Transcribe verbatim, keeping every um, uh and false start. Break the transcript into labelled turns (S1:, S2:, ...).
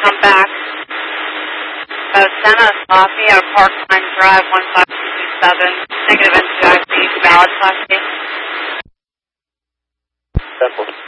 S1: come back. Uh, Santa Coffee at Parkline Drive, one five two two seven. Negative N C I C, valid Class B.